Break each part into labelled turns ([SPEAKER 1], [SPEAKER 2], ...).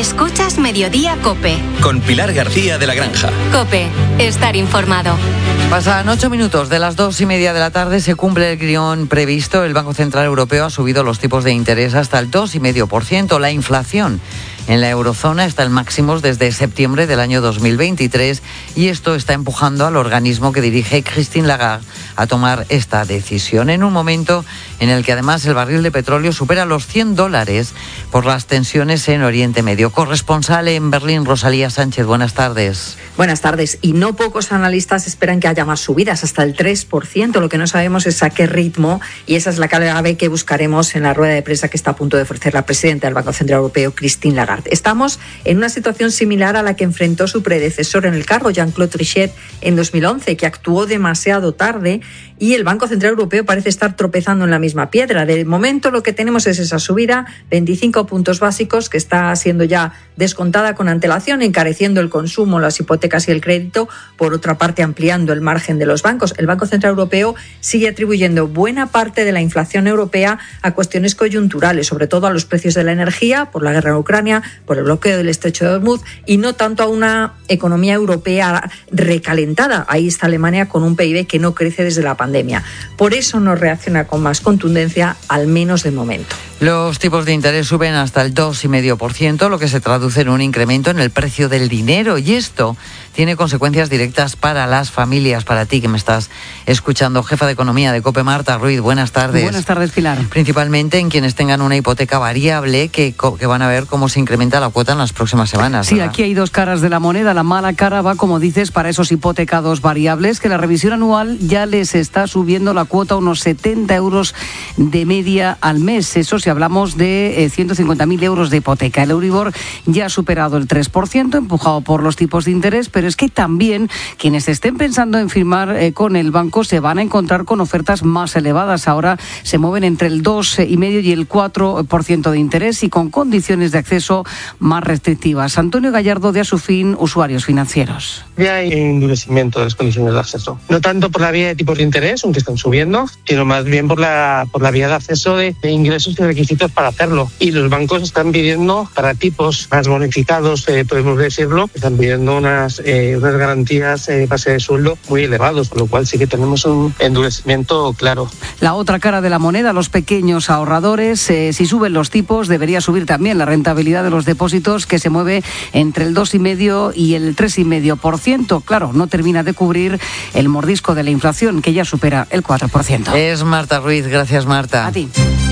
[SPEAKER 1] Escuchas Mediodía COPE.
[SPEAKER 2] Con Pilar García de la Granja.
[SPEAKER 1] COPE, estar informado.
[SPEAKER 3] Pasan 8 minutos de las 2:30 de la tarde, se cumple el guión previsto. El Banco Central Europeo ha subido los tipos de interés hasta el 2,5%. La inflación en la eurozona está en máximos desde septiembre del año 2023 y esto está empujando al organismo que dirige Christine Lagarde a tomar esta decisión en un momento en el que además el barril de petróleo supera los $100 por las tensiones en Oriente Medio. Corresponsal en Berlín, Rosalía Sánchez, buenas tardes.
[SPEAKER 4] Buenas tardes. Y no pocos analistas esperan que haya más subidas, hasta el 3%. Lo que no sabemos es a qué ritmo, y esa es la clave que buscaremos en la rueda de prensa que está a punto de ofrecer la presidenta del Banco Central Europeo, Christine Lagarde. Estamos en una situación similar a la que enfrentó su predecesor en el cargo, Jean-Claude Trichet, en 2011, que actuó demasiado tarde, y el Banco Central Europeo parece estar tropezando en la misma piedra. De momento lo que tenemos es esa subida, 25 puntos básicos, que está siendo ya descontada con antelación, encareciendo el consumo, las hipotecas y el crédito, por otra parte ampliando el margen de los bancos. El Banco Central Europeo sigue atribuyendo buena parte de la inflación europea a cuestiones coyunturales, sobre todo a los precios de la energía, por la guerra en Ucrania, por el bloqueo del estrecho de Hormuz, y no tanto a una economía europea recalentada. Ahí está Alemania con un PIB que no crece desde la pandemia. Por eso no reacciona con más contundencia, al menos de momento.
[SPEAKER 3] Los tipos de interés suben hasta el 2,5%, lo que se traduce en un incremento en el precio del dinero, y esto tiene consecuencias directas para las familias. Para ti que me estás escuchando, jefa de economía de COPE, Marta Ruiz, buenas tardes.
[SPEAKER 5] Buenas tardes, Pilar.
[SPEAKER 3] Principalmente en quienes tengan una hipoteca variable que van a ver cómo se incrementa la cuota en las próximas semanas,
[SPEAKER 5] Sí,
[SPEAKER 3] ¿verdad?
[SPEAKER 5] aquí hay dos caras de la moneda. La mala cara va, como dices, para esos hipotecados variables, que la revisión anual ya les está subiendo la cuota unos 70 euros de media al mes. Eso si hablamos de 150.000 euros de hipoteca. El Euribor ya ha superado el 3%, empujado por los tipos de interés, pero es que también quienes estén pensando en firmar con el banco se van a encontrar con ofertas más elevadas. Ahora se mueven entre el 2,5% y el 4% de interés y con condiciones de acceso más restrictivas. Antonio Gallardo, de Asufin, usuarios financieros.
[SPEAKER 6] Ya hay endurecimiento de las condiciones de acceso. No tanto por la vía de tipos de interés, aunque están subiendo, sino más bien por la vía de acceso de ingresos y requisitos para hacerlo. Y los bancos están pidiendo, para tipos más bonificados, podemos decirlo, están pidiendo unas garantías base de sueldo muy elevados, por lo cual sí que tenemos un endurecimiento claro.
[SPEAKER 5] La otra cara de la moneda, los pequeños ahorradores. Si suben los tipos, debería subir también la rentabilidad de los depósitos, que se mueve entre el 2,5% y el 3,5%. Claro, no termina de cubrir el mordisco de la inflación, que ya supera el 4%.
[SPEAKER 3] Es Marta Ruiz, gracias Marta.
[SPEAKER 5] A ti.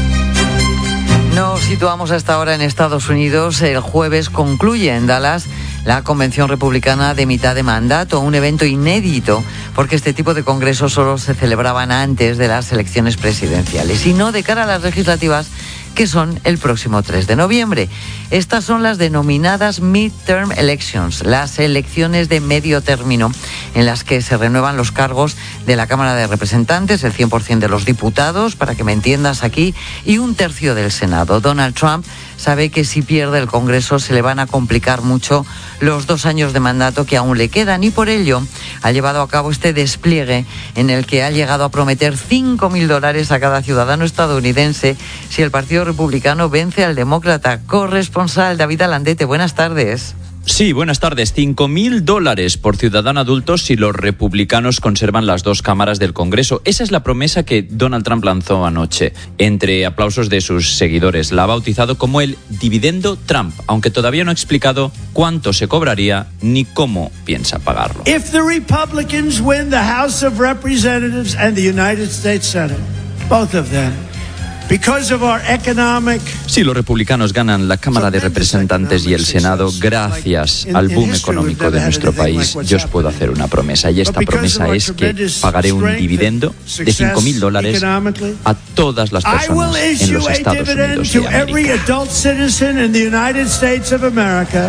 [SPEAKER 3] Nos situamos a esta hora en Estados Unidos. El jueves concluye en Dallas la Convención Republicana de mitad de mandato, un evento inédito, porque este tipo de congresos solo se celebraban antes de las elecciones presidenciales y no de cara a las legislativas, que son el próximo 3 de noviembre. Estas son las denominadas Midterm Elections, las elecciones de medio término, en las que se renuevan los cargos de la Cámara de Representantes, el 100% de los diputados, para que me entiendas aquí, y un tercio del Senado. Donald Trump sabe que si pierde el Congreso se le van a complicar mucho los 2 años de mandato que aún le quedan, y por ello ha llevado a cabo este despliegue en el que ha llegado a prometer $5.000 a cada ciudadano estadounidense si el Partido Republicano vence al demócrata. Corresponsal David Alandete, buenas tardes.
[SPEAKER 7] Sí, buenas tardes. $5.000 por ciudadano adulto si los republicanos conservan las 2 cámaras del Congreso. Esa es la promesa que Donald Trump lanzó anoche. Entre aplausos de sus seguidores, la ha bautizado como el dividendo Trump, aunque todavía no ha explicado cuánto se cobraría ni cómo piensa pagarlo.
[SPEAKER 8] If the Republicans win the House of Representatives and the United States Senate, both of them,
[SPEAKER 7] si los republicanos ganan la Cámara de Representantes y el Senado, gracias al boom económico de nuestro país, yo os puedo hacer una promesa, y esta promesa es que pagaré un dividendo de $5.000 a todas las personas en los Estados Unidos de América.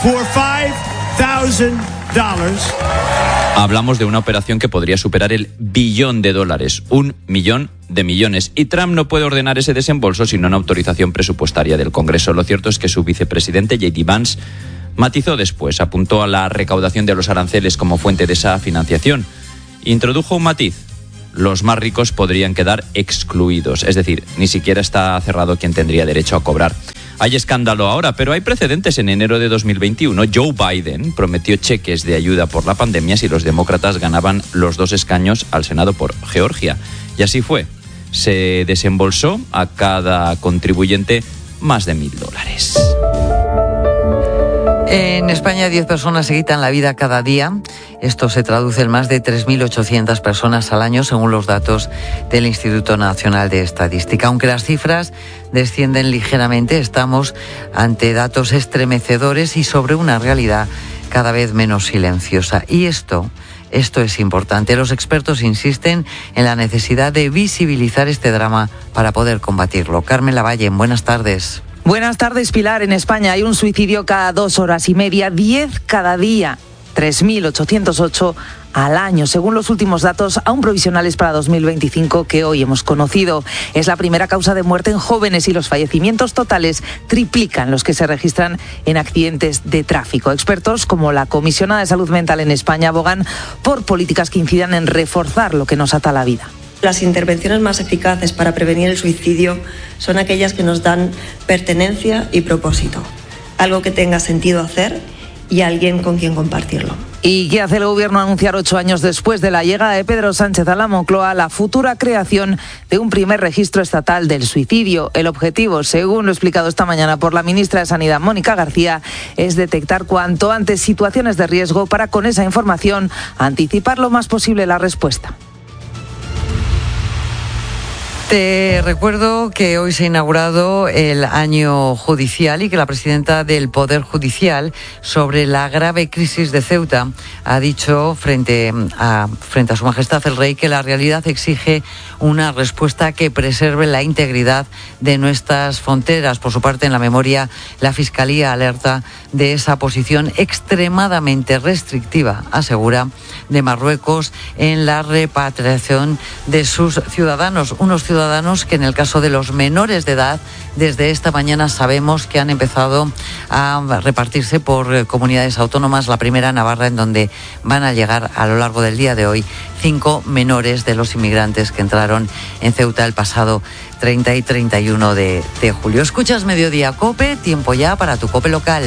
[SPEAKER 7] Hablamos de una operación que podría superar el $1 billón, $1 millón de millones. Y Trump no puede ordenar ese desembolso sin una autorización presupuestaria del Congreso. Lo cierto es que su vicepresidente, J.D. Vance, matizó después, apuntó a la recaudación de los aranceles como fuente de esa financiación. Introdujo un matiz. Los más ricos podrían quedar excluidos. Es decir, ni siquiera está cerrado quién tendría derecho a cobrar. Hay escándalo ahora, pero hay precedentes. En enero de 2021, Joe Biden prometió cheques de ayuda por la pandemia si los demócratas ganaban los 2 escaños al Senado por Georgia. Y así fue. Se desembolsó a cada contribuyente más de $1.000.
[SPEAKER 3] En España 10 personas se quitan la vida cada día. Esto se traduce en más de 3.800 personas al año, según los datos del Instituto Nacional de Estadística. Aunque las cifras descienden ligeramente, estamos ante datos estremecedores y sobre una realidad cada vez menos silenciosa. Y esto es importante. Los expertos insisten en la necesidad de visibilizar este drama para poder combatirlo. Carmen Lavalle, buenas tardes.
[SPEAKER 9] Buenas tardes, Pilar. En España hay un suicidio cada 2 horas y media, 10 cada día, 3.808 al año, según los últimos datos aún provisionales para 2025 que hoy hemos conocido. Es la primera causa de muerte en jóvenes y los fallecimientos totales triplican los que se registran en accidentes de tráfico. Expertos como la Comisionada de Salud Mental en España abogan por políticas que incidan en reforzar lo que nos ata a la vida.
[SPEAKER 10] Las intervenciones más eficaces para prevenir el suicidio son aquellas que nos dan pertenencia y propósito, algo que tenga sentido hacer y alguien con quien compartirlo.
[SPEAKER 9] ¿Y qué hace el Gobierno? Anunciar 8 años después de la llegada de Pedro Sánchez a la Moncloa la futura creación de un primer registro estatal del suicidio. El objetivo, según lo explicado esta mañana por la ministra de Sanidad, Mónica García, es detectar cuanto antes situaciones de riesgo para con esa información anticipar lo más posible la respuesta.
[SPEAKER 3] Te recuerdo que hoy se ha inaugurado el año judicial y que la presidenta del Poder Judicial, sobre la grave crisis de Ceuta, ha dicho frente a Su Majestad el Rey que la realidad exige una respuesta que preserve la integridad de nuestras fronteras. Por su parte, en la memoria, la Fiscalía alerta de esa posición extremadamente restrictiva, asegura, de Marruecos en la repatriación de sus ciudadanos. Unos ciudadanos que en el caso de los menores de edad, desde esta mañana sabemos que han empezado a repartirse por comunidades autónomas. La primera, Navarra, en donde van a llegar a lo largo del día de hoy 5 menores de los inmigrantes que entraron en Ceuta el pasado 30 y 31 de julio. Escuchas Mediodía COPE, tiempo ya para tu COPE local.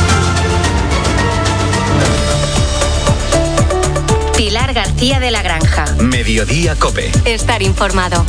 [SPEAKER 1] Pilar García de la Granja.
[SPEAKER 2] Mediodía COPE.
[SPEAKER 1] Estar informado.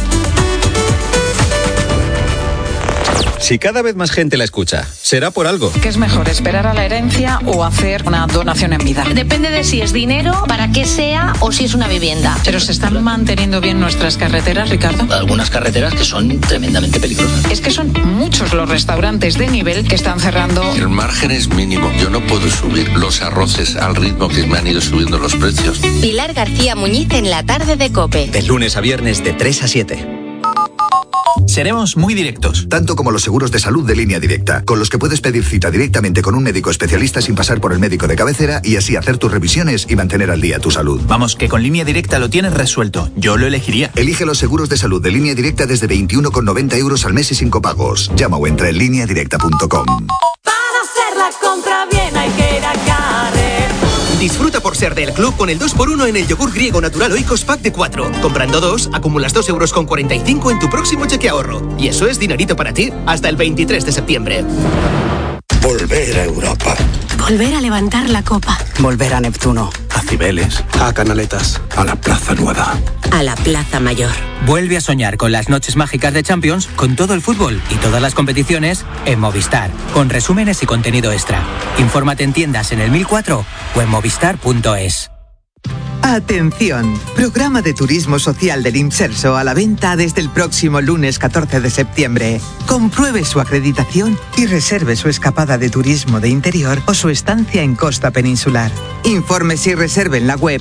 [SPEAKER 2] Si cada vez más gente la escucha, será por algo.
[SPEAKER 11] ¿Qué es mejor, esperar a la herencia o hacer una donación en vida?
[SPEAKER 12] Depende de si es dinero, para qué sea o si es una vivienda.
[SPEAKER 11] ¿Pero se están manteniendo bien nuestras carreteras, Ricardo?
[SPEAKER 13] Algunas carreteras que son tremendamente peligrosas.
[SPEAKER 11] Es que son muchos los restaurantes de nivel que están cerrando.
[SPEAKER 14] El margen es mínimo. Yo no puedo subir los arroces al ritmo que me han ido subiendo los precios.
[SPEAKER 1] Pilar García Muñiz en la tarde de COPE.
[SPEAKER 2] De lunes a viernes de 3 a 7.
[SPEAKER 15] Seremos muy directos.
[SPEAKER 16] Tanto como los seguros de salud de Línea Directa, con los que puedes pedir cita directamente con un médico especialista sin pasar por el médico de cabecera y así hacer tus revisiones y mantener al día tu salud.
[SPEAKER 15] Vamos, que con Línea Directa lo tienes resuelto. Yo lo elegiría.
[SPEAKER 16] Elige los seguros de salud de Línea Directa desde 21,90 € al mes y sin copagos. Llama o entra en lineadirecta.com.
[SPEAKER 17] Para hacer la compra bien hay que ir a Carrefour.
[SPEAKER 18] Disfruta por ser del club con el 2x1 en el yogur griego natural Oikos Pack de 4. Comprando 2, acumulas 2,45 € en tu próximo cheque ahorro. Y eso es dinerito para ti hasta el 23 de septiembre.
[SPEAKER 19] Volver a Europa.
[SPEAKER 20] Volver a levantar la copa.
[SPEAKER 21] Volver a Neptuno.
[SPEAKER 19] A Cibeles. A Canaletas. A la Plaza Nueva.
[SPEAKER 20] A la Plaza Mayor.
[SPEAKER 21] Vuelve a soñar con las noches mágicas de Champions, con todo el fútbol y todas las competiciones en Movistar, con resúmenes y contenido extra. Infórmate en tiendas en el 1004 o en movistar.es.
[SPEAKER 22] Atención, programa de turismo social del Imserso a la venta desde el próximo lunes 14 de septiembre. Compruebe su acreditación y reserve su escapada de turismo de interior o su estancia en costa peninsular. Infórmese y reserve en la web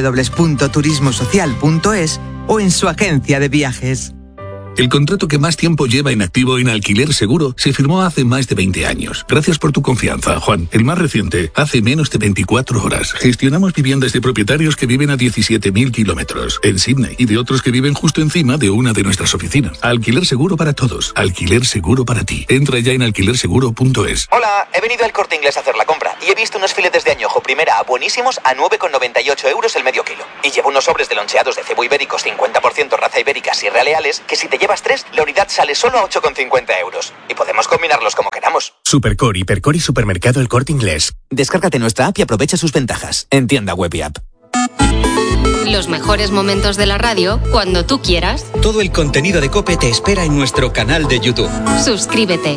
[SPEAKER 22] www.turismosocial.es o en su agencia de viajes.
[SPEAKER 23] El contrato que más tiempo lleva en activo en Alquiler Seguro se firmó hace más de 20 años. Gracias por tu confianza, Juan. El más reciente, hace menos de 24 horas. Gestionamos viviendas de propietarios que viven a 17.000 kilómetros en Sydney y de otros que viven justo encima de una de nuestras oficinas. Alquiler Seguro para todos. Alquiler Seguro para ti. Entra ya en alquilerseguro.es.
[SPEAKER 24] Hola, he venido al Corte Inglés a hacer la compra y he visto unos filetes de añojo primera A buenísimos a 9,98 € el medio kilo. Y llevo unos sobres de loncheados de cebo ibéricos 50% raza ibérica Sierra Leales que si te llevas 3, la unidad sale solo a 8,50 euros. Y podemos combinarlos como queramos.
[SPEAKER 4] Supercore, Hipercore y Supermercado El Corte Inglés. Descárgate nuestra app y aprovecha sus ventajas. En tienda web y app.
[SPEAKER 1] Los mejores momentos de la radio cuando tú quieras.
[SPEAKER 2] Todo el contenido de COPE te espera en nuestro canal de YouTube.
[SPEAKER 1] Suscríbete.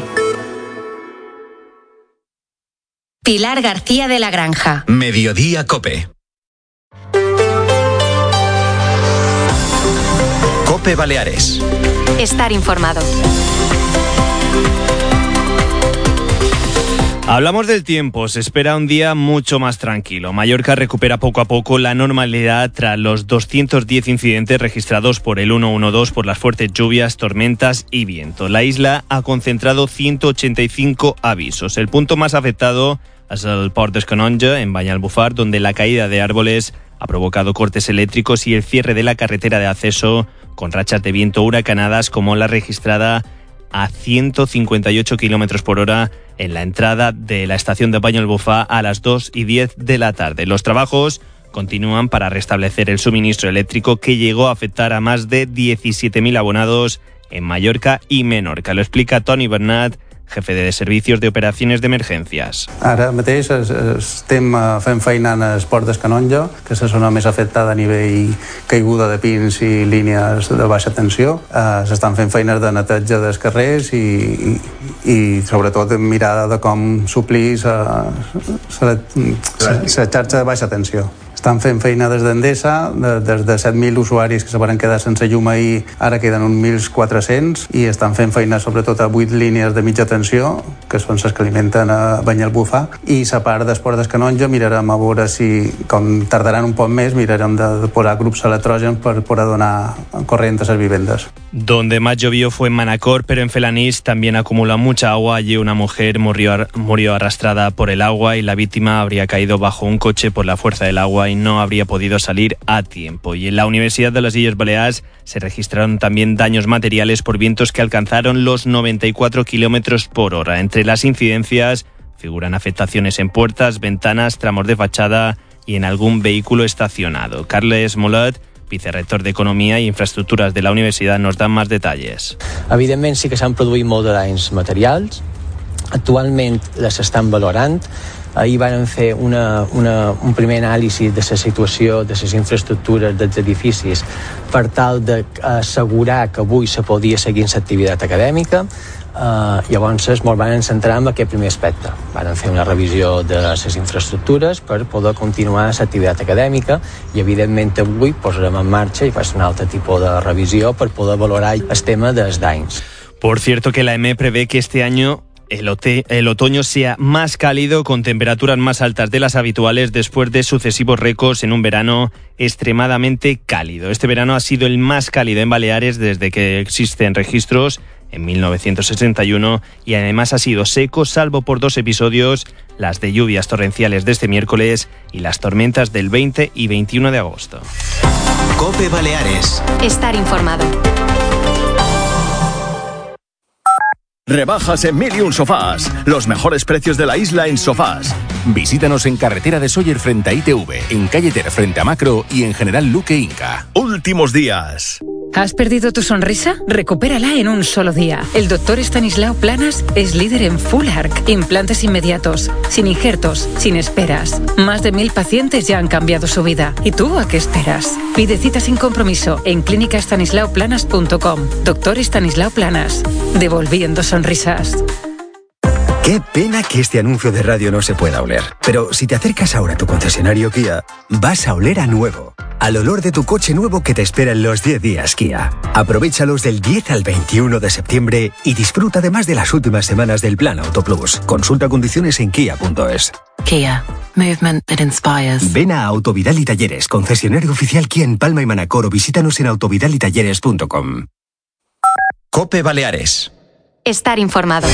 [SPEAKER 1] Pilar García de la Granja.
[SPEAKER 2] Mediodía COPE. COPE Baleares.
[SPEAKER 1] Estar informado.
[SPEAKER 5] Hablamos del tiempo, se espera un día mucho más tranquilo. Mallorca recupera poco a poco la normalidad tras los 210 incidentes registrados por el 112 por las fuertes lluvias, tormentas y viento. La isla ha concentrado 185 avisos. El punto más afectado es el Port d'Escanonja, en Banyalbufar, donde la caída de árboles ha provocado cortes eléctricos y el cierre de la carretera de acceso con rachas de viento huracanadas como la registrada a 158 km por hora en la entrada de la estación de Banyalbufar a las 2:10 de la tarde. Los trabajos continúan para restablecer el suministro eléctrico que llegó a afectar a más de 17.000 abonados en Mallorca y Menorca. Lo explica Toni Bernat, jefe de servicios de operaciones de emergencias.
[SPEAKER 6] Ara mateix estem fent feina en el Port d'Escanonja, que és la zona més afectada a nivell caiguda de pins i línies de baixa tensió. S'estan fent feines de neteja dels carrers i sobretot mirada de com suplir la xarxa de baixa tensió. Estan fent feina des d'Endesa, des de 7.000 usuaris que se van quedar sense llum ahir, ara queden uns 1.400, i estan fent feina sobretot a 8 línies de mitja tensió, que són les que alimenten a Banyalbufar, i la part del Port d'Escanonja mirarem a veure si, com tardaran un poc més, mirarem de posar grups electrògens per poder donar corrent a les vivendes.
[SPEAKER 5] Donde más llovió fue en Manacor, pero en Felanís también acumula mucha agua. Allí una mujer murió arrastrada por el agua y la víctima habría caído bajo un coche por la fuerza del agua y no habría podido salir a tiempo. Y en la Universidad de las Illes Balears se registraron también daños materiales por vientos que alcanzaron los 94 km por hora. Entre las incidencias figuran afectaciones en puertas, ventanas, tramos de fachada y en algún vehículo estacionado. Carles Molet, vicerrector d'Economia i Infraestructures de la Universitat, nos dan más detalles.
[SPEAKER 8] Evidentment sí que s'han produït molt de danys materials. Actualment les estan valorant. Ahir van fer un primer anàlisi de la situació de les infraestructures dels edificis per tal d'assegurar que avui se podia seguir l'activitat acadèmica. Llavors ens van centrar en aquest primer aspecte. Van fer una revisió de les infraestructures per poder continuar l'activitat acadèmica i evidentment avui posarem en marxa i farem un altre tipus de revisió per poder valorar el tema dels danys.
[SPEAKER 5] Por cierto que la EME prevé que este año el otoño sea más cálido, con temperaturas más altas de las habituales después de sucesivos récords en un verano extremadamente cálido. Este verano ha sido el más cálido en Baleares desde que existen registros en 1961 y además ha sido seco, salvo por 2 episodios, las de lluvias torrenciales de este miércoles y las tormentas del 20 y 21 de agosto.
[SPEAKER 2] COPE Baleares.
[SPEAKER 1] Estar informado.
[SPEAKER 25] Rebajas en 1001 Sofás. Los mejores precios de la isla en sofás.
[SPEAKER 26] Visítanos en Carretera de Sóller frente a ITV, en Calle Ter frente a Macro y en General Luque Inca.
[SPEAKER 25] Últimos días.
[SPEAKER 27] ¿Has perdido tu sonrisa? Recupérala en un solo día. El doctor Estanislao Planas es líder en Full Arch. Implantes inmediatos, sin injertos, sin esperas. Más de 1.000 pacientes ya han cambiado su vida. ¿Y tú a qué esperas? Pide cita sin compromiso en clínicaestanislaoplanas.com. Doctor Estanislao Planas. Devolviendo sonrisas.
[SPEAKER 28] Qué pena que este anuncio de radio no se pueda oler. Pero si te acercas ahora a tu concesionario Kia, vas a oler a nuevo. Al olor de tu coche nuevo que te espera en los 10 días Kia. Aprovéchalos del 10 al 21 de septiembre y disfruta además de las últimas semanas del Plan Auto Plus. Consulta condiciones en kia.es.
[SPEAKER 29] Kia. Movement that inspires.
[SPEAKER 28] Ven a Autovidal y Talleres, concesionario oficial Kia en Palma y Manacor, o visítanos en autovidalitalleres.com.
[SPEAKER 2] COPE Baleares.
[SPEAKER 1] Estar informado.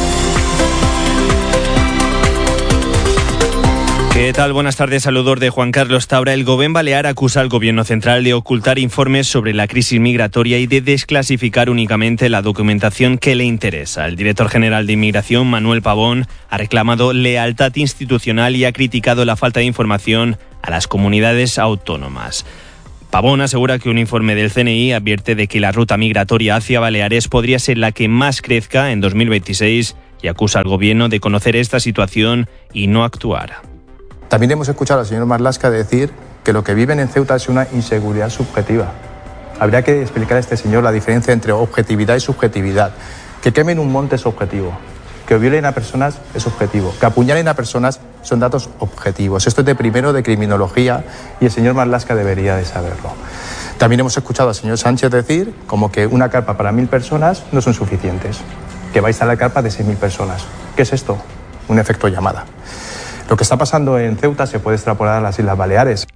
[SPEAKER 5] ¿Qué tal? Buenas tardes, saludos de Juan Carlos Taura. El Gobierno Balear acusa al Gobierno Central de ocultar informes sobre la crisis migratoria y de desclasificar únicamente la documentación que le interesa. El director general de Inmigración, Manuel Pavón, ha reclamado lealtad institucional y ha criticado la falta de información a las comunidades autónomas. Pavón asegura que un informe del CNI advierte de que la ruta migratoria hacia Baleares podría ser la que más crezca en 2026 y acusa al gobierno de conocer esta situación y no actuar.
[SPEAKER 3] También hemos escuchado al señor Marlaska decir que lo que viven en Ceuta es una inseguridad subjetiva. Habría que explicar a este señor la diferencia entre objetividad y subjetividad. Que quemen un monte es objetivo, que violen a personas es objetivo, que apuñalen a personas son datos objetivos. Esto es de primero de criminología y el señor Marlaska debería de saberlo. También hemos escuchado al señor Sánchez decir como que una carpa para 1.000 personas no son suficientes, que va a instalar carpa de 6.000 personas. ¿Qué es esto? Un efecto llamada. Lo que está pasando en Ceuta se puede extrapolar a las Islas Baleares.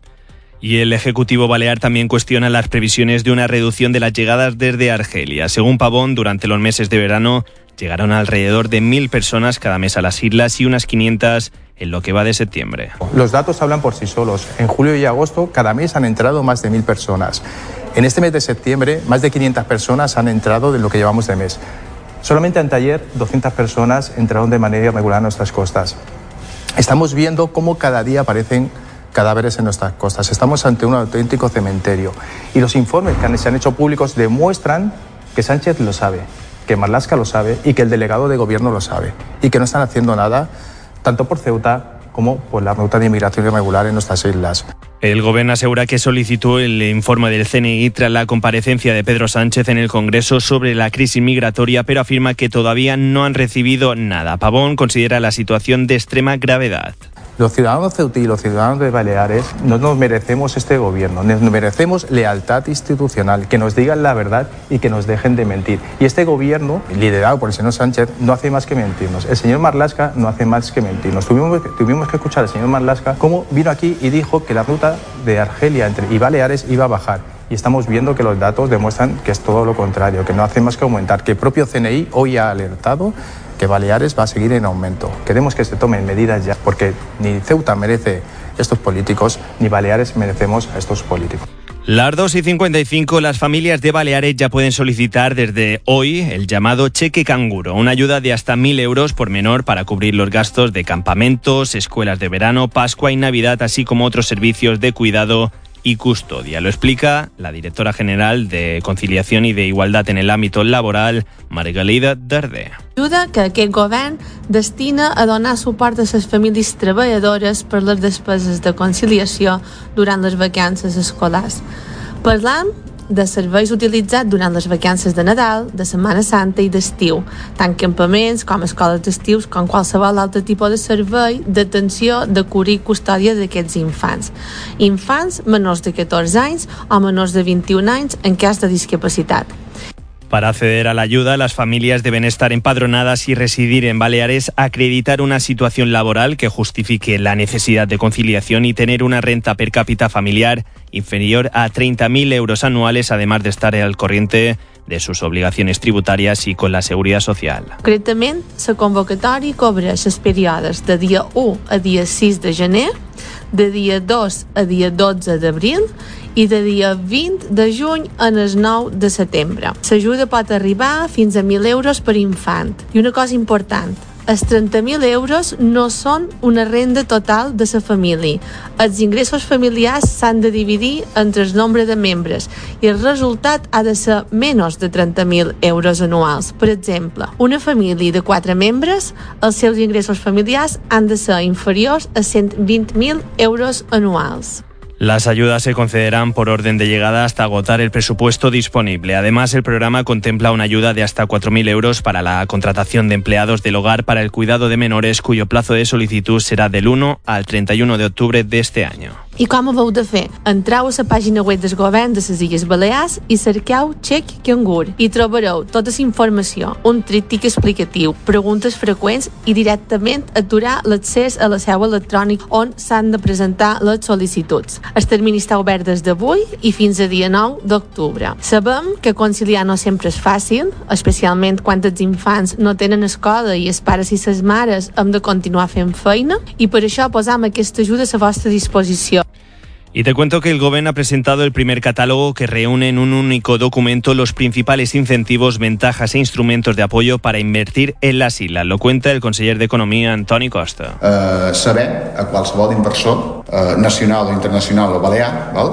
[SPEAKER 5] Y el Ejecutivo Balear también cuestiona las previsiones de una reducción de las llegadas desde Argelia. Según Pavón, durante los meses de verano llegaron alrededor de 1.000 personas cada mes a las islas y unas 500 en lo que va de septiembre.
[SPEAKER 3] Los datos hablan por sí solos. En julio y agosto cada mes han entrado más de 1.000 personas. En este mes de septiembre más de 500 personas han entrado de lo que llevamos de mes. Solamente anteayer 200 personas entraron de manera irregular a nuestras costas. Estamos viendo cómo cada día aparecen cadáveres en nuestras costas. Estamos ante un auténtico cementerio. Y los informes que se han hecho públicos demuestran que Sánchez lo sabe, que Marlaska lo sabe y que el delegado de gobierno lo sabe. Y que no están haciendo nada, tanto por Ceuta como por la ruta de inmigración irregular en nuestras islas.
[SPEAKER 5] El gobierno asegura que solicitó el informe del CNI tras la comparecencia de Pedro Sánchez en el Congreso sobre la crisis migratoria, pero afirma que todavía no han recibido nada. Pavón considera la situación de extrema gravedad.
[SPEAKER 3] Los ciudadanos ceutí y los ciudadanos de Baleares no nos merecemos este gobierno, nos merecemos lealtad institucional, que nos digan la verdad y que nos dejen de mentir. Y este gobierno, liderado por el señor Sánchez, no hace más que mentirnos. El señor Marlaska no hace más que mentirnos. Tuvimos que escuchar al señor Marlaska cómo vino aquí y dijo que la ruta de Argelia y Baleares iba a bajar. Y estamos viendo que los datos demuestran que es todo lo contrario, que no hace más que aumentar, que el propio CNI hoy ha alertado que Baleares va a seguir en aumento. Queremos que se tomen medidas ya, porque ni Ceuta merece estos políticos, ni Baleares merecemos a estos políticos.
[SPEAKER 5] Las 2:55, las familias de Baleares ya pueden solicitar desde hoy el llamado cheque canguro, una ayuda de hasta 1.000 euros por menor para cubrir los gastos de campamentos, escuelas de verano, Pascua y Navidad, así como otros servicios de cuidado y custodia. Lo explica la directora general de Conciliación i d'Igualtat en el àmbit laboral, Margalida Darder.
[SPEAKER 7] Ajuda que aquest govern destina a donar suport a les famílies treballadores per les despeses de conciliació durant les vacances escolars. Parlam de serveis utilitzats durant les vacances de Nadal, de Setmana Santa i d'estiu, tant campaments com escoles d'estius com qualsevol altre tipus de servei d'atenció, de cura i custòdia d'aquests infants. Infants menors de 14 anys o menors de 21 anys en cas de discapacitat.
[SPEAKER 5] Para acceder a la ayuda, las familias deben estar empadronadas y residir en Baleares, acreditar una situación laboral que justifique la necesidad de conciliación y tener una renta per cápita familiar inferior a 30.000 euros anuales, además de estar al corriente de sus obligaciones tributarias y con la seguridad social.
[SPEAKER 7] Concretament, la convocatòria cobreix els períodes de dia 1 a dia 6 de gener, de dia 2 a dia 12 d'abril i de dia 20 de juny en el 9 de setembre. L'ajuda pot arribar fins a 1.000 euros per infant. I una cosa important, els 30.000 euros no són una renda total de la família. Els ingressos familiars s'han de dividir entre el nombre de membres i el resultat ha de ser menys de 30.000 euros anuals. Per exemple, una família de 4 membres, els seus ingressos familiars han de ser inferiors a 120.000 euros anuals.
[SPEAKER 5] Las ayudas se concederán por orden de llegada hasta agotar el presupuesto disponible. Además, el programa contempla una ayuda de hasta 4.000 euros para la contratación de empleados del hogar para el cuidado de menores, cuyo plazo de solicitud será del 1 al 31 de octubre de este año.
[SPEAKER 7] I com ho heu de fer? Entreu a la pàgina web del govern de les Illes Balears i cerqueu Xec Cangur. I trobareu tota la informació, un tríptic explicatiu, preguntes freqüents i directament aturar l'accés a la seu electrònica on s'han de presentar les sol·licituds. El termini està obert des d'avui i fins a dia 9 d'octubre. Sabem que conciliar no sempre és fàcil, especialment quan els infants no tenen escola i els pares i les mares hem de continuar fent feina i per això posam aquesta ajuda a la vostra disposició.
[SPEAKER 5] Y te cuento que el Gobierno ha presentado el primer catálogo que reúne en un único documento los principales incentivos, ventajas e instrumentos de apoyo para invertir en las islas. Lo cuenta el conseller d'Economia, Antoni Costa.
[SPEAKER 9] Saber a qualsevol inversor nacional o internacional o balear, val?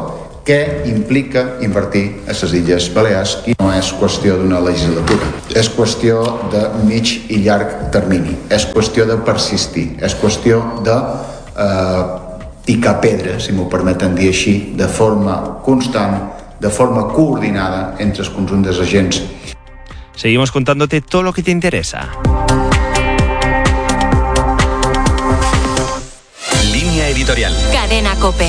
[SPEAKER 9] que implica invertir a les Illes Balears, i no és qüestió d'una legislatura, és qüestió de mig i llarg termini, és qüestió de persistir, és qüestió de picar pedra, si m'ho permeten dir així, de forma constant, de forma coordinada entre el conjunt dels agents.
[SPEAKER 5] Seguimos contándote todo lo que te interesa.
[SPEAKER 26] Línea editorial.
[SPEAKER 1] Cadena COPE.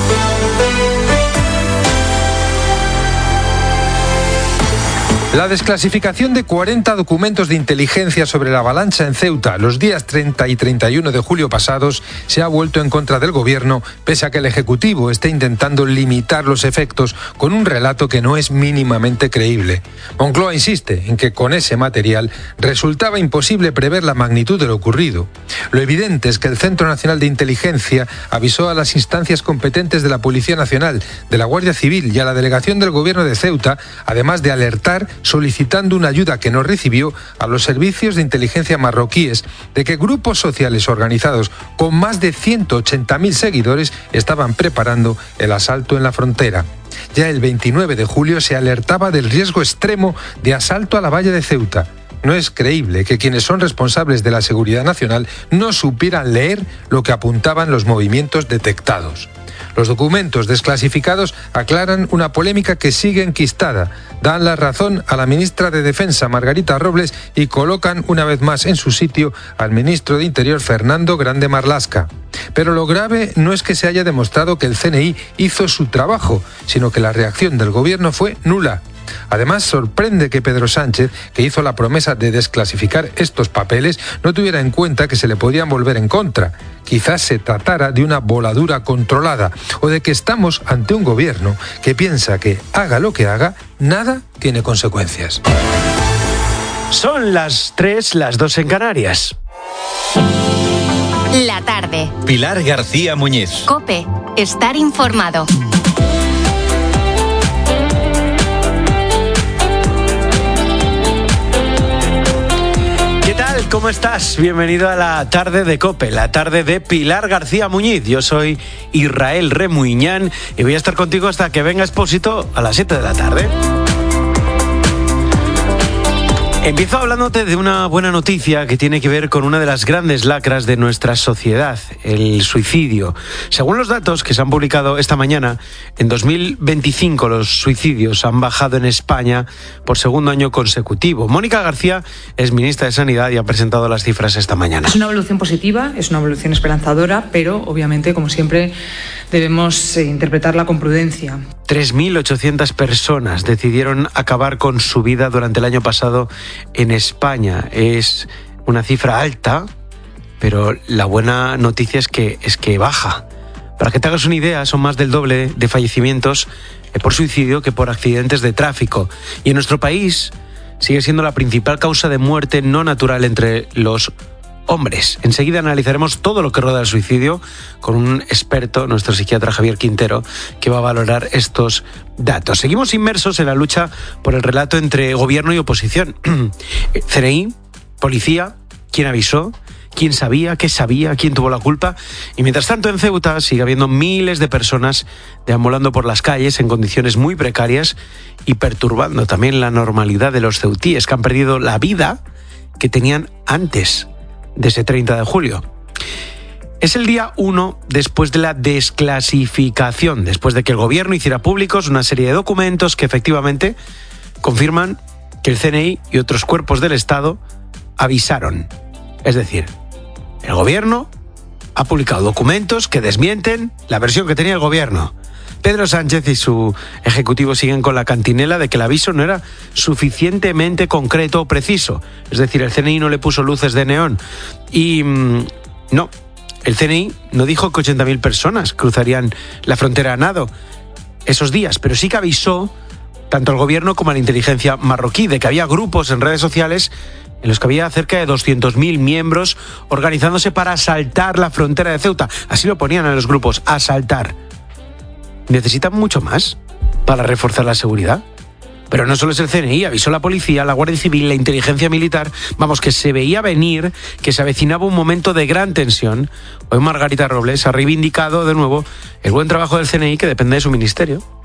[SPEAKER 10] La desclasificación de 40 documentos de inteligencia sobre la avalancha en Ceuta los días 30 y 31 de julio pasados se ha vuelto en contra del gobierno, pese a que el Ejecutivo esté intentando limitar los efectos con un relato que no es mínimamente creíble. Moncloa insiste en que con ese material resultaba imposible prever la magnitud de lo ocurrido. Lo evidente es que el Centro Nacional de Inteligencia avisó a las instancias competentes de la Policía Nacional, de la Guardia Civil y a la delegación del Gobierno de Ceuta, además de alertar solicitando una ayuda que no recibió a los servicios de inteligencia marroquíes de que grupos sociales organizados con más de 180.000 seguidores estaban preparando el asalto en la frontera. Ya el 29 de julio se alertaba del riesgo extremo de asalto a la valla de Ceuta. No es creíble que quienes son responsables de la seguridad nacional no supieran leer lo que apuntaban los movimientos detectados. Los documentos desclasificados aclaran una polémica que sigue enquistada, dan la razón a la ministra de Defensa, Margarita Robles, y colocan una vez más en su sitio al ministro de Interior, Fernando Grande Marlaska. Pero lo grave no es que se haya demostrado que el CNI hizo su trabajo, sino que la reacción del gobierno fue nula. Además, sorprende que Pedro Sánchez, que hizo la promesa de desclasificar estos papeles, no tuviera en cuenta que se le podían volver en contra. Quizás se tratara de una voladura controlada o de que estamos ante un gobierno que piensa que, haga lo que haga, nada tiene consecuencias.
[SPEAKER 11] Son las 3, las 2 en Canarias.
[SPEAKER 1] La tarde.
[SPEAKER 26] Pilar García Muñiz.
[SPEAKER 1] COPE. Estar informado.
[SPEAKER 11] ¿Cómo estás? Bienvenido a la tarde de COPE, la tarde de Pilar García Muñiz. Yo soy Israel Remuñán y voy a estar contigo hasta que venga Expósito a las 7 de la tarde. Empiezo hablándote de una buena noticia que tiene que ver con una de las grandes lacras de nuestra sociedad, el suicidio. Según los datos que se han publicado esta mañana, en 2025 los suicidios han bajado en España por segundo año consecutivo. Mónica García es ministra de Sanidad y ha presentado las cifras esta mañana.
[SPEAKER 12] Es una evolución positiva, es una evolución esperanzadora, pero obviamente, como siempre, debemos interpretarla con prudencia.
[SPEAKER 11] 3.800 personas decidieron acabar con su vida durante el año pasado en España. Es una cifra alta, pero la buena noticia es que baja. Para que te hagas una idea, son más del doble de fallecimientos por suicidio que por accidentes de tráfico. Y en nuestro país sigue siendo la principal causa de muerte no natural entre los hombres. Enseguida analizaremos todo lo que rodea el suicidio con un experto, nuestro psiquiatra Javier Quintero, que va a valorar estos datos. Seguimos inmersos en la lucha por el relato entre gobierno y oposición. CNI, policía, ¿quién avisó? ¿Quién sabía? ¿Qué sabía? ¿Quién tuvo la culpa? Y mientras tanto en Ceuta sigue habiendo miles de personas deambulando por las calles en condiciones muy precarias y perturbando también la normalidad de los ceutíes que han perdido la vida que tenían antes de ese 30 de julio. Es el día 1 después de la desclasificación, después de que el gobierno hiciera públicos una serie de documentos que efectivamente confirman que el CNI y otros cuerpos del Estado avisaron. Es decir, el gobierno ha publicado documentos que desmienten la versión que tenía el gobierno. Pedro Sánchez y su ejecutivo siguen con la cantinela de que el aviso no era suficientemente concreto o preciso. Es decir, el CNI no le puso luces de neón. Y no, el CNI no dijo que 80.000 personas cruzarían la frontera a nado esos días, pero sí que avisó tanto al gobierno como a la inteligencia marroquí de que había grupos en redes sociales en los que había cerca de 200.000 miembros organizándose para asaltar la frontera de Ceuta. Así lo ponían a los grupos, asaltar. ¿Necesitan mucho más para reforzar la seguridad? Pero no solo es el CNI, avisó la policía, la Guardia Civil, la inteligencia militar. Vamos, que se veía venir, que se avecinaba un momento de gran tensión. Hoy Margarita Robles ha reivindicado de nuevo el buen trabajo del CNI que depende de su ministerio.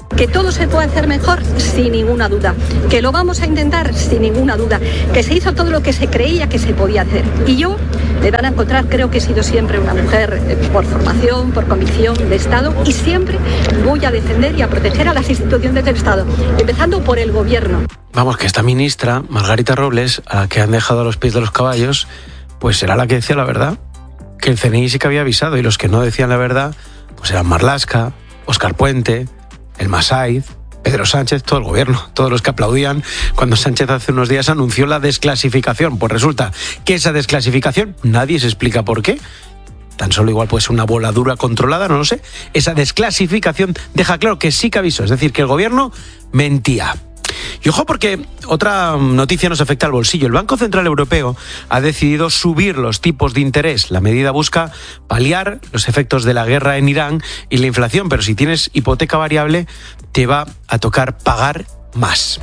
[SPEAKER 13] Que todo se puede hacer mejor, sin ninguna duda. Que lo vamos a intentar, sin ninguna duda. Que se hizo todo lo que se creía que se podía hacer. Y yo, me van a encontrar, creo que he sido siempre una mujer por formación, por convicción de Estado, y siempre voy a defender y a proteger a las instituciones del Estado, empezando por el Gobierno.
[SPEAKER 11] Vamos, que esta ministra, Margarita Robles, a la que han dejado a los pies de los caballos, pues será la que decía la verdad. Que el CNI sí que había avisado, y los que no decían la verdad, pues eran Marlaska, Óscar Puente, el Masaiz, Pedro Sánchez, todo el gobierno, todos los que aplaudían cuando Sánchez hace unos días anunció la desclasificación. Pues resulta que esa desclasificación, nadie se explica por qué, tan solo igual pues una voladura controlada, no lo sé, esa desclasificación deja claro que sí que avisó, es decir, que el gobierno mentía. Y ojo, porque otra noticia nos afecta al bolsillo. El Banco Central Europeo ha decidido subir los tipos de interés. La medida busca paliar los efectos de la guerra en Irán y la inflación, pero si tienes hipoteca variable te va a tocar pagar más.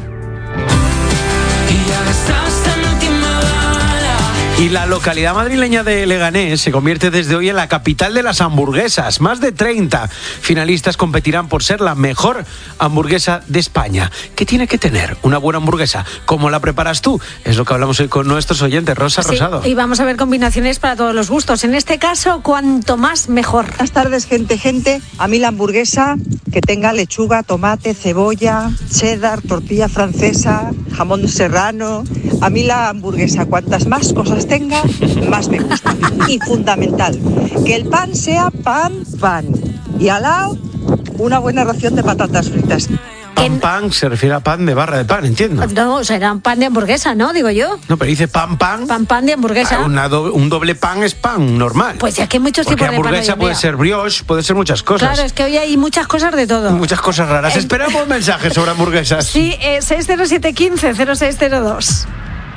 [SPEAKER 11] Y la localidad madrileña de Leganés se convierte desde hoy en la capital de las hamburguesas. Más de 30 finalistas competirán por ser la mejor hamburguesa de España. ¿Qué tiene que tener una buena hamburguesa? ¿Cómo la preparas tú? Es lo que hablamos hoy con nuestros oyentes. Rosa Rosado.
[SPEAKER 14] Y vamos a ver combinaciones para todos los gustos. En este caso, cuanto más, mejor.
[SPEAKER 15] Buenas tardes, gente. A mí la hamburguesa que tenga lechuga, tomate, cebolla, cheddar, tortilla francesa, jamón serrano. A mí la hamburguesa, cuantas más cosas tenga, más me gusta. Y fundamental, que el pan sea pan. Y al lado, una buena ración de patatas fritas.
[SPEAKER 11] Pan se refiere a pan de barra de pan, entiendo.
[SPEAKER 14] No, será pan de hamburguesa, ¿no? Digo yo.
[SPEAKER 11] No, pero dice pan.
[SPEAKER 14] Pan de hamburguesa.
[SPEAKER 11] Un doble pan es pan normal.
[SPEAKER 14] Pues ya que hay muchos tipos de pan.
[SPEAKER 11] Porque hamburguesa puede ser brioche, puede ser muchas cosas.
[SPEAKER 14] Claro, es que hoy hay muchas cosas de todo.
[SPEAKER 11] Muchas cosas raras. Esperamos mensajes sobre hamburguesas.
[SPEAKER 14] Sí, 607-15-0602.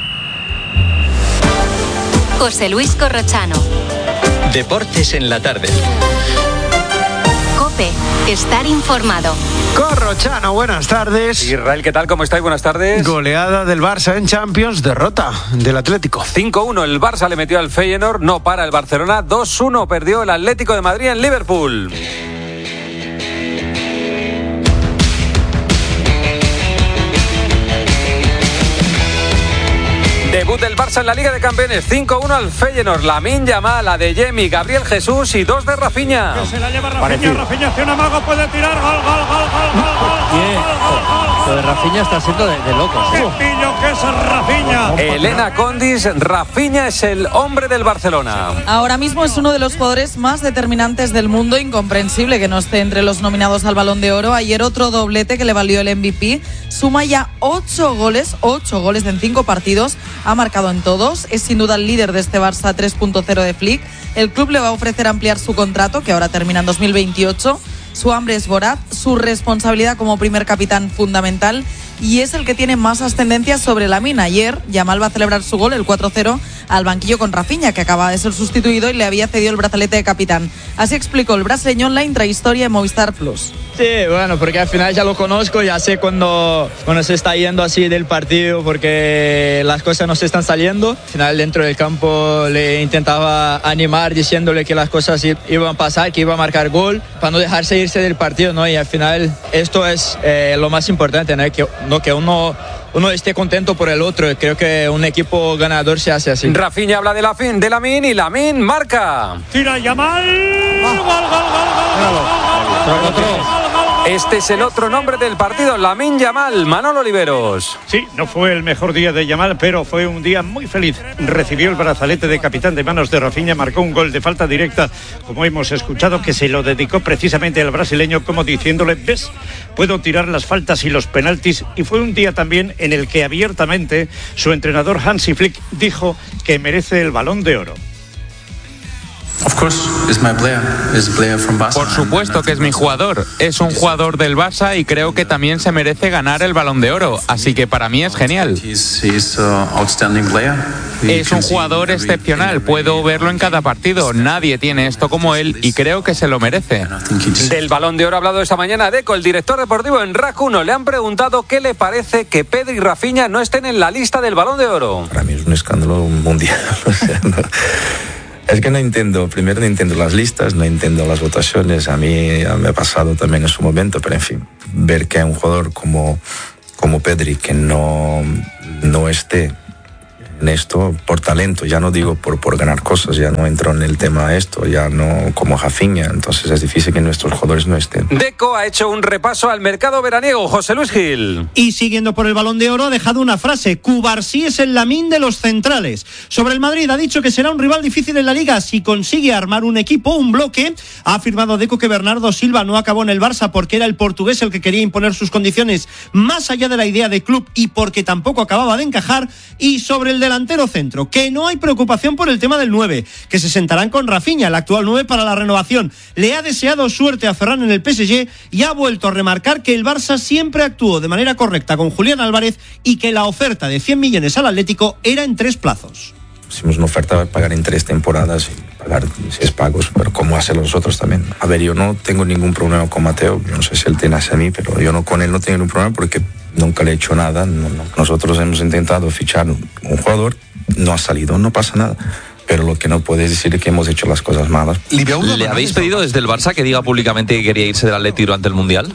[SPEAKER 1] José Luis Corrochano.
[SPEAKER 2] Deportes en la tarde.
[SPEAKER 1] COPE. Estar informado.
[SPEAKER 11] Corrochano, buenas tardes.
[SPEAKER 16] Israel, ¿qué tal? ¿Cómo estáis? Buenas tardes.
[SPEAKER 11] Goleada del Barça en Champions, derrota del Atlético.
[SPEAKER 16] 5-1, el Barça le metió al Feyenoord, no para el Barcelona. 2-1, perdió el Atlético de Madrid en Liverpool. Debut del Barça en la Liga de Campeones, 5-1 al Feyenoord, Lamine Yamal, Adeyemi, Gabriel Jesús y 2 de Rafinha.
[SPEAKER 17] Que se la lleva Rafinha hacia un amago, puede tirar, gol.
[SPEAKER 18] Lo de Rafinha está siendo de locos.
[SPEAKER 17] ¡Qué pillo que es Rafinha!
[SPEAKER 16] Elena Condis, Rafinha es el hombre del Barcelona.
[SPEAKER 19] Ahora mismo es uno de los jugadores más determinantes del mundo, incomprensible que no esté entre los nominados al Balón de Oro. Ayer otro doblete que le valió el MVP, suma ya 8 goles en 5 partidos, ha marcado en todos, es sin duda el líder de este Barça 3.0 de Flick. El club le va a ofrecer ampliar su contrato, que ahora termina en 2028. Su hambre es voraz, su responsabilidad como primer capitán fundamental, y es el que tiene más ascendencia sobre Lamine. Ayer Yamal va a celebrar su gol, el 4-0, al banquillo con Rafinha, que acaba de ser sustituido y le había cedido el brazalete de capitán. Así explicó el brasileño en la intrahistoria de Movistar Plus.
[SPEAKER 20] Sí, bueno, porque al final ya lo conozco, ya sé cuando se está yendo así del partido, porque las cosas no se están saliendo. Al final dentro del campo le intentaba animar diciéndole que las cosas iban a pasar, que iba a marcar gol, para no dejarse irse del partido, ¿no? Y al final esto es lo más importante, ¿no? Que uno esté contento por el otro. Creo que un equipo ganador se hace así.
[SPEAKER 16] Rafinha habla de Lamine y Lamine marca.
[SPEAKER 17] Tira Yamal. Gol.
[SPEAKER 16] Este es el otro nombre del partido, Lamine Yamal. Manolo Oliveros.
[SPEAKER 17] Sí, no fue el mejor día de Yamal, pero fue un día muy feliz. Recibió el brazalete de capitán de manos de Rafinha, marcó un gol de falta directa, como hemos escuchado, que se lo dedicó precisamente al brasileño, como diciéndole, ves, puedo tirar las faltas y los penaltis. Y fue un día también en el que abiertamente su entrenador Hansi Flick dijo que merece el Balón de Oro.
[SPEAKER 21] Por supuesto que es mi jugador, es un jugador del Barça y creo que también se merece ganar el Balón de Oro, así que para mí es genial. Es un jugador excepcional, puedo verlo en cada partido, nadie tiene esto como él y creo que se lo merece.
[SPEAKER 16] Del Balón de Oro ha hablado esta mañana Deco, el director deportivo en RAC 1, le han preguntado qué le parece que Pedri y Rafinha no estén en la lista del Balón de Oro.
[SPEAKER 30] Para mí es un escándalo mundial, o sea, no. Es que no entiendo las listas, no entiendo las votaciones, a mí me ha pasado también en su momento, pero en fin, ver que hay un jugador como Pedri que no esté en esto por talento, ya no digo por ganar cosas, ya no entro en el tema de esto, ya no como Rafinha, entonces es difícil que nuestros jugadores no estén.
[SPEAKER 16] Deco ha hecho un repaso al mercado veraniego. José Luis Gil.
[SPEAKER 4] Y siguiendo por el Balón de Oro ha dejado una frase: Cubarsí es el Lamine de los centrales. Sobre el Madrid ha dicho que será un rival difícil en la Liga si consigue armar un equipo, un bloque. Ha afirmado Deco que Bernardo Silva no acabó en el Barça porque era el portugués el que quería imponer sus condiciones más allá de la idea de club y porque tampoco acababa de encajar. Y sobre el delantero centro, que no hay preocupación por el tema del 9, que se sentarán con Rafinha, el actual 9, para la renovación. Le ha deseado suerte a Ferran en el PSG y ha vuelto a remarcar que el Barça siempre actuó de manera correcta con Julián Álvarez y que la oferta de 100 millones al Atlético era en 3 plazos.
[SPEAKER 30] Hicimos una oferta de pagar en 3 temporadas y pagar 6 pagos, pero como hacer los otros también. A ver, yo no tengo ningún problema con Mateo, yo no sé si él tiene hacia mí, pero yo con él no tengo ningún problema porque nunca le he hecho nada. Nosotros hemos intentado fichar un jugador, no ha salido, no pasa nada. Pero lo que no puedes decir es que hemos hecho las cosas malas.
[SPEAKER 6] ¿Le habéis pedido desde el Barça que diga públicamente que quería irse del Atleti durante el Mundial?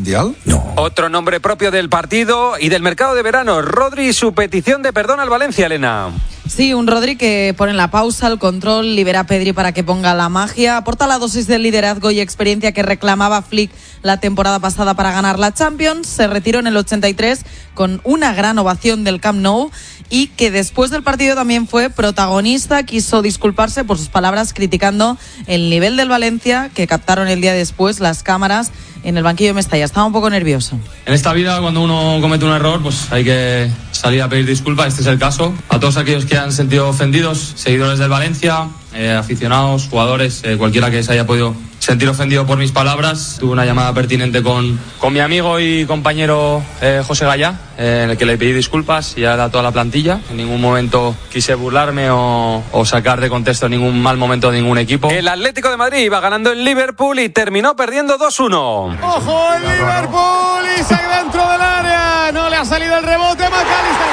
[SPEAKER 30] No.
[SPEAKER 16] Otro nombre propio del partido y del mercado de verano, Rodri y su petición de perdón al Valencia, Elena.
[SPEAKER 19] Sí, un Rodri que pone la pausa, el control, libera a Pedri para que ponga la magia, aporta la dosis de liderazgo y experiencia que reclamaba Flick la temporada pasada para ganar la Champions, se retiró en el 83 con una gran ovación del Camp Nou y que después del partido también fue protagonista, quiso disculparse por sus palabras criticando el nivel del Valencia que captaron el día después las cámaras en el banquillo de Mestalla. Estaba un poco nervioso.
[SPEAKER 8] En esta vida, cuando uno comete un error, pues hay que salir a pedir disculpas. Este es el caso. A todos aquellos que han sentido ofendidos, seguidores del Valencia, aficionados, jugadores, cualquiera que se haya podido sentir ofendido por mis palabras. Tuve una llamada pertinente con mi amigo y compañero José Gallá, en el que le pedí disculpas y a toda la plantilla. En ningún momento quise burlarme o sacar de contexto ningún mal momento de ningún equipo.
[SPEAKER 16] El Atlético de Madrid iba ganando en Liverpool y terminó perdiendo 2-1.
[SPEAKER 22] ¡Ojo el Liverpool! Y se dentro del área. No le ha salido el rebote. McAllister.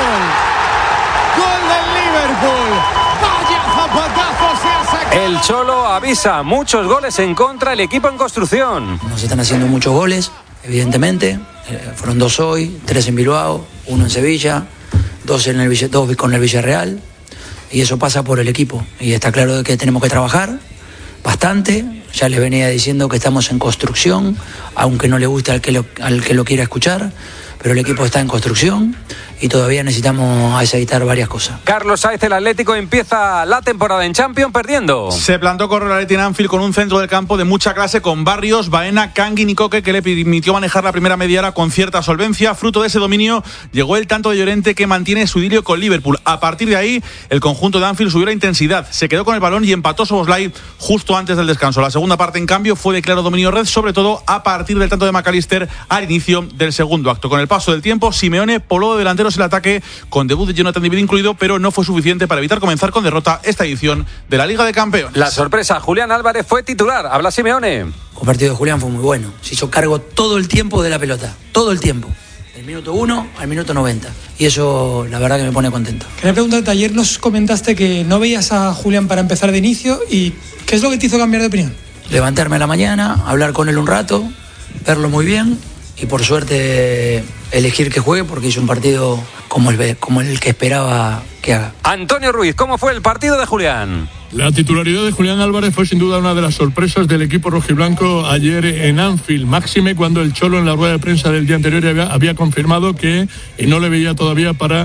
[SPEAKER 22] Gol del Liverpool. Vaya zapatazo se ha sacado.
[SPEAKER 16] El Cholo avisa, muchos goles en contra, el equipo en construcción.
[SPEAKER 23] Nos están haciendo muchos goles, evidentemente. Fueron 2 hoy, 3 en Bilbao, 1 en Sevilla, 2 con el Villarreal. Y eso pasa por el equipo. Y está claro que tenemos que trabajar bastante. Ya les venía diciendo que estamos en construcción, aunque no le guste al que lo quiera escuchar. Pero el equipo está en construcción y todavía necesitamos aceitar varias cosas.
[SPEAKER 16] Carlos Sainz, el Atlético empieza la temporada en Champions perdiendo.
[SPEAKER 24] Se plantó con el Atleti en Anfield con un centro del campo de mucha clase con Barrios, Baena, Kangin y Coque, que le permitió manejar la primera media hora con cierta solvencia. Fruto de ese dominio llegó el tanto de Llorente que mantiene su idilio con Liverpool. A partir de ahí, el conjunto de Anfield subió la intensidad, se quedó con el balón y empató Szoboszlai justo antes del descanso. La segunda parte, en cambio, fue de claro dominio red, sobre todo a partir del tanto de McAllister al inicio del segundo acto. Con el paso del tiempo, Simeone pobló de delanteros el ataque con debut de Jonathan David incluido, pero no fue suficiente para evitar comenzar con derrota esta edición de la Liga de Campeones.
[SPEAKER 16] La sorpresa, Julián Álvarez fue titular. Habla Simeone.
[SPEAKER 23] El partido de Julián fue muy bueno. Se hizo cargo todo el tiempo de la pelota. Todo el tiempo. Del minuto 1 al minuto 90. Y eso, la verdad, que me pone contento.
[SPEAKER 25] Quería preguntarte, ayer nos comentaste que no veías a Julián para empezar de inicio. ¿Y qué es lo que te hizo cambiar de opinión?
[SPEAKER 23] Levantarme a la mañana, hablar con él un rato, verlo muy bien y por suerte elegir que juegue porque hizo un partido como el que esperaba que haga.
[SPEAKER 16] Antonio Ruiz, ¿cómo fue el partido de Julián?
[SPEAKER 27] La titularidad de Julián Álvarez fue sin duda una de las sorpresas del equipo rojiblanco ayer en Anfield, máxime cuando el Cholo en la rueda de prensa del día anterior había confirmado que no le veía todavía para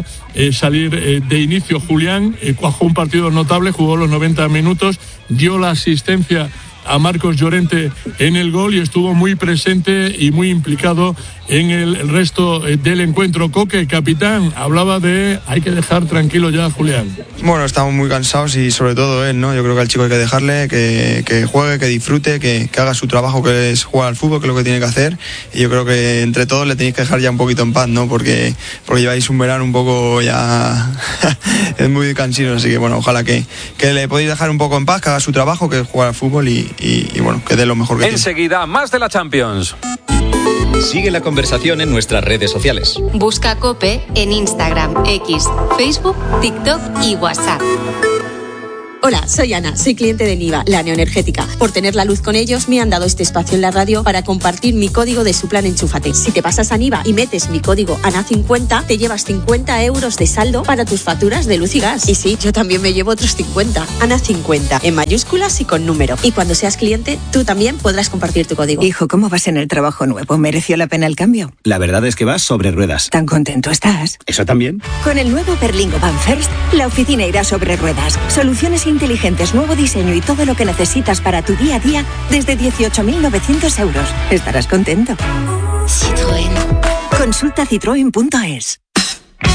[SPEAKER 27] salir de inicio. Julián cuajó un partido notable, jugó los 90 minutos, dio la asistencia a Marcos Llorente en el gol y estuvo muy presente y muy implicado en el resto del encuentro. Coque, capitán, hablaba de hay que dejar tranquilo ya a Julián.
[SPEAKER 28] Bueno, estamos muy cansados y sobre todo él, ¿no? Yo creo que al chico hay que dejarle que juegue, que disfrute, que haga su trabajo, que es jugar al fútbol, que es lo que tiene que hacer. Y yo creo que entre todos le tenéis que dejar ya un poquito en paz, ¿no? Porque lleváis un verano un poco ya es muy cansino, así que bueno, ojalá que le podéis dejar un poco en paz, que haga su trabajo, que es jugar al fútbol y bueno, que dé lo mejor que tiene.
[SPEAKER 16] Enseguida, más de la Champions.
[SPEAKER 2] Sigue la conversación en nuestras redes sociales.
[SPEAKER 1] Busca COPE en Instagram, X, Facebook, TikTok y WhatsApp.
[SPEAKER 3] Hola, soy Ana, soy cliente de Niva, la neoenergética. Por tener la luz con ellos me han dado este espacio en la radio para compartir mi código de su plan Enchúfate. Si te pasas a Niva y metes mi código ANA50, te llevas 50 euros de saldo para tus facturas de luz y gas. Y sí, yo también me llevo otros 50. ANA50, en mayúsculas y con número. Y cuando seas cliente, tú también podrás compartir tu código.
[SPEAKER 5] Hijo, ¿cómo vas en el trabajo nuevo? ¿Mereció la pena el cambio?
[SPEAKER 7] La verdad es que vas sobre ruedas.
[SPEAKER 5] ¿Tan contento estás?
[SPEAKER 7] ¿Eso también?
[SPEAKER 5] Con el nuevo Berlingo Van First, la oficina irá sobre ruedas. Soluciones inteligentes, nuevo diseño y todo lo que necesitas para tu día a día desde 18.900 euros. Estarás contento.
[SPEAKER 1] Citroën.
[SPEAKER 5] Consulta citroen.es.